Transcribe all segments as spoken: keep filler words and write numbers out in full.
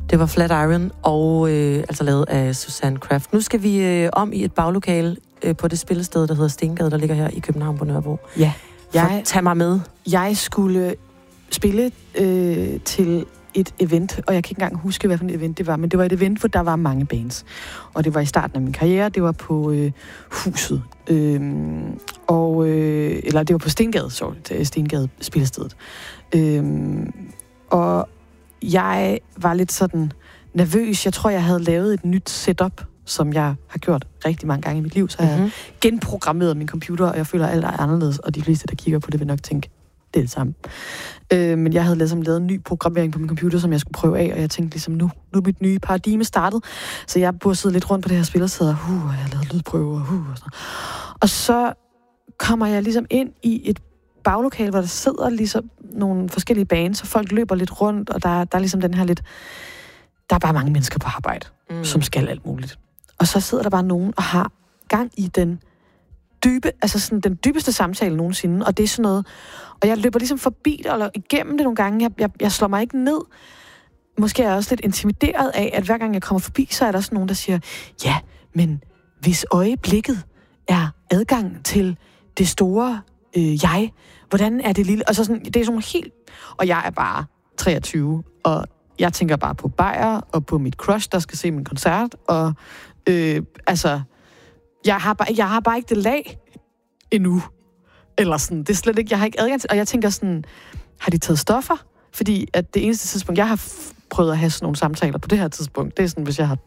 Det var Flatiron, og øh, altså lavet af Susanne Craft. Nu skal vi øh, om i et baglokale øh, på det spillested, der hedder Stengade, der ligger her i København på Nørrebro. Ja. Jeg, tag mig med. Jeg skulle spille øh, til et event, og jeg kan ikke engang huske, hvad for et event det var, men det var et event, hvor der var mange bands. Og det var i starten af min karriere, det var på øh, Huset. Øhm, og, øh, eller det var på Stengade, sorry, Stengade spillestedet. Øhm, og jeg var lidt sådan nervøs. Jeg tror, jeg havde lavet et nyt setup, som jeg har gjort rigtig mange gange i mit liv. Så mm-hmm. jeg genprogrammeret min computer, og jeg føler, at alt er anderledes. Og de fleste, der kigger på det, vil nok tænke, det er det samme. Øh, men jeg havde ligesom lavet en ny programmering på min computer, som jeg skulle prøve af, og jeg tænkte ligesom, nu, nu er mit nye paradigme startet. Så jeg burde sidde lidt rundt på det her spil og sidde, uh, og jeg har lavet lydprøver, uh, og sådan. Og så kommer jeg ligesom ind i et baglokale, hvor der sidder ligesom nogle forskellige bands, så folk løber lidt rundt, og der, der er ligesom den her lidt... Der er bare mange mennesker på arbejde, mm. som skal alt muligt. Og så sidder der bare nogen og har gang i den dybe, altså sådan den dybeste samtale nogensinde, og det er sådan noget... Og jeg løber ligesom forbi det, eller igennem det nogle gange. Jeg, jeg, jeg slår mig ikke ned. Måske er jeg også lidt intimideret af, at hver gang jeg kommer forbi, så er der sådan nogen, der siger, ja, men hvis øjeblikket er adgang til det store øh, jeg, hvordan er det lille? Og så sådan, det er sådan helt... Og jeg er bare treogtyve, og jeg tænker bare på Bayer, og på mit crush, der skal se min koncert, og øh, altså, jeg har, bare, jeg har bare ikke det lag endnu. Eller sådan, det er slet ikke, jeg har ikke adgang til, og jeg tænker sådan, har de taget stoffer? Fordi at det eneste tidspunkt, jeg har f- prøvet at have sådan nogle samtaler på det her tidspunkt, det er sådan, hvis jeg har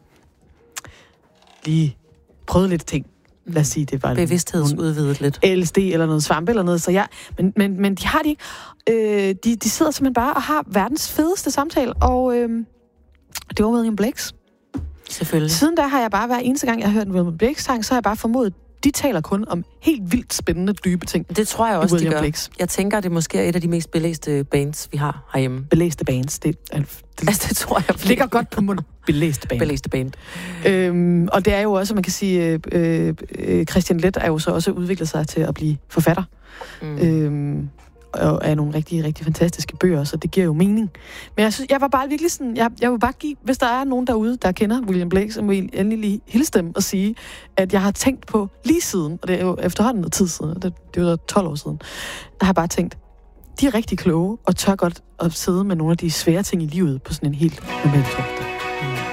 lige prøvet lidt ting. Lad os sige, det var bevidsthedsudvidet lidt. L S D eller noget svampe eller noget, så jeg, men, men, men de har de ikke. Øh, de, de sidder simpelthen bare og har verdens fedeste samtale, og øh, det var William Blakes. Selvfølgelig. Siden da har jeg bare, hver eneste gang, jeg har hørt en William Blakes sang, så har jeg bare formodet, de taler kun om helt vildt spændende, dybe ting. Det tror jeg også, de gør. Blakes. Jeg tænker, det måske er et af de mest belæste bands, vi har herhjemme. Belæste bands, det, det, altså, det tror jeg. ligger godt på munden. Belæste band. Belæste band. Øhm, og det er jo også, man kan sige, øh, øh, Christian Leth er jo så også udviklet sig til at blive forfatter. Mm. Øhm, og er nogle rigtig, rigtig fantastiske bøger, så det giver jo mening. Men jeg synes, jeg var bare virkelig sådan, jeg, jeg vil bare give, hvis der er nogen derude, der kender William Blake, så må I endelig hilse dem og sige, at jeg har tænkt på lige siden, og det er jo efterhånden noget tid siden, det, det er jo tolv år siden, jeg har bare tænkt, de er rigtig kloge, og tør godt at sidde med nogle af de svære ting i livet på sådan en helt normal måde.